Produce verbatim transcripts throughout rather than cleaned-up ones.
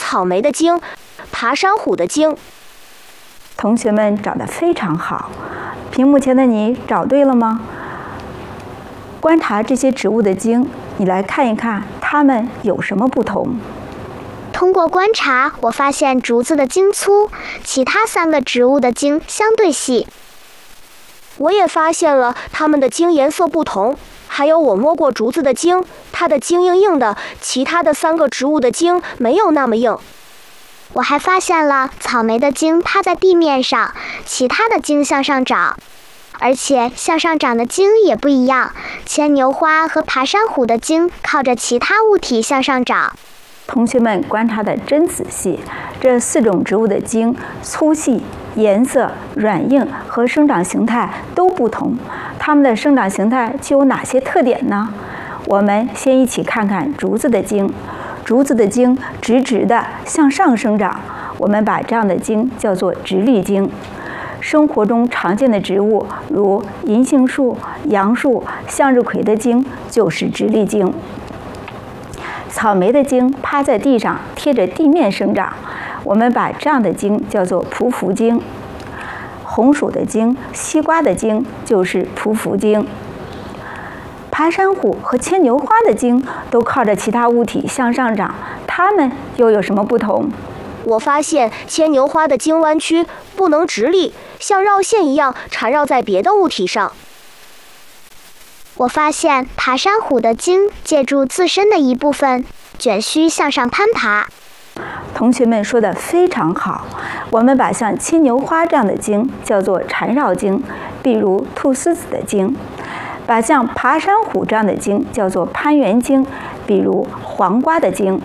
草莓的茎，爬山虎的茎。 同学们找得非常好，屏幕前的你找对了吗？观察这些植物的茎，你来看一看它们有什么不同。 通过观察，我发现竹子的茎粗，其他三个植物的茎相对细。 我也发现了它们的茎颜色不同，还有我摸过竹子的茎，它的茎硬硬的，其他的三个植物的茎没有那么硬。 我还发现了草莓的茎趴在地面上，其他的茎向上长，而且向上长的茎也不一样。牵牛花和爬山虎的茎靠着其他物体向上长。 同学们观察得真仔细，这四种植物的茎粗细、颜色、软硬和生长形态都不同。它们的生长形态具有哪些特点呢？我们先一起看看竹子的茎。竹子的茎直直的向上生长，我们把这样的茎叫做直立茎。生活中常见的植物，如银杏树、杨树、向日葵的茎就是直立茎。草莓的茎趴在地上，贴着地面生长，我们把这样的茎叫做匍匐茎。红薯的茎、西瓜的茎就是匍匐茎。爬山虎和牵牛花的茎都靠着其他物体向上长，它们又有什么不同？ 我发现牵牛花的茎弯曲，不能直立，像绕线一样缠绕在别的物体上。 我发现爬山虎的茎借助自身的一部分卷须向上攀爬。 同学们说得非常好，我们把像牵牛花这样的茎叫做缠绕茎，比如菟丝子的茎；把像爬山虎这样的茎叫做攀援茎，比如黄瓜的茎。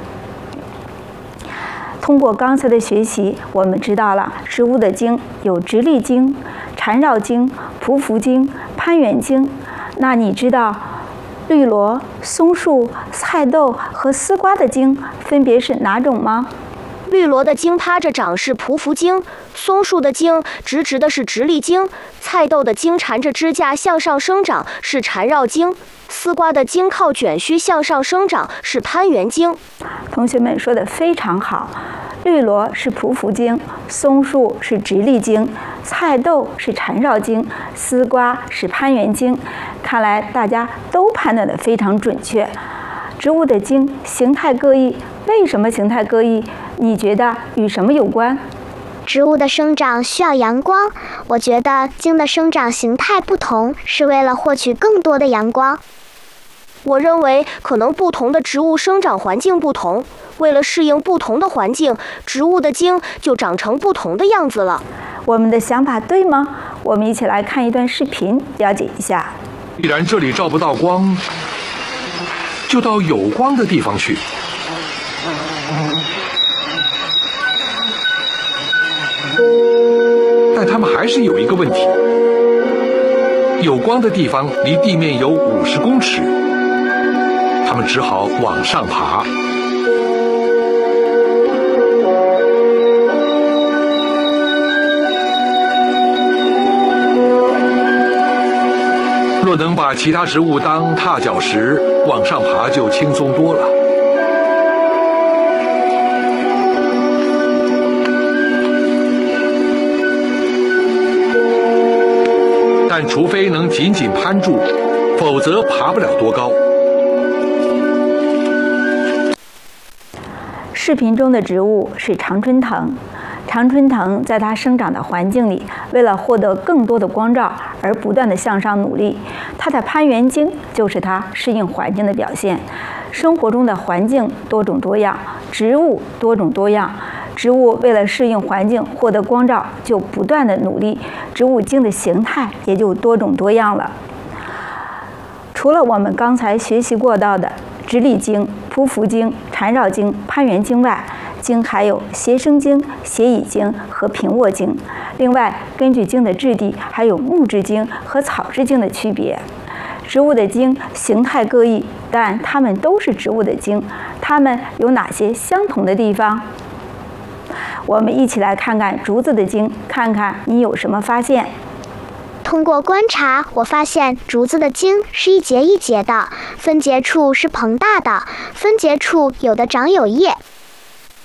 通过刚才的学习，我们知道了植物的茎有直立茎、缠绕茎、匍匐茎、攀援茎。那你知道绿萝、松树、菜豆和丝瓜的茎分别是哪种吗？ 绿萝的茎趴着长是匍匐茎，松树的茎直直的是直立茎，菜豆的茎缠着支架向上生长是缠绕茎，丝瓜的茎靠卷须向上生长是攀援茎。 同学们说得非常好，绿萝是匍匐茎，松树是直立茎，菜豆是缠绕茎，丝瓜是攀援茎。看来大家都判断得非常准确。植物的茎形态各异，为什么形态各异？你觉得与什么有关？ 植物的生长需要阳光，我觉得茎的生长形态不同，是为了获取更多的阳光。 我认为可能不同的植物生长环境不同，为了适应不同的环境，植物的茎就长成不同的样子了。 我们的想法对吗？我们一起来看一段视频，了解一下。 既然这里照不到光，就到有光的地方去。但他们还是有一个问题，有光的地方离地面有五十公尺，他们只好往上爬。若能把其他植物当踏脚石，往上爬就轻松多了。但除非能紧紧攀住，否则爬不了多高。 视频中的植物是常春藤。常春藤在它生长的环境里，为了获得更多的光照而不断地向上努力。它的攀援茎就是它适应环境的表现。生活中的环境多种多样，植物多种多样。植物为了适应环境、获得光照，就不断地努力，植物茎的形态也就多种多样了。除了我们刚才学习过到的直立茎、匍匐茎、缠绕茎、攀援茎外，茎还有斜生茎、斜倚茎和平卧茎。另外，根据茎的质地，还有木质茎和草质茎的区别。植物的茎形态各异，但它们都是植物的茎。它们有哪些相同的地方？我们一起来看看竹子的茎，看看你有什么发现。 通过观察，我发现竹子的茎是一节一节的，分节处是膨大的，分节处有的长有叶。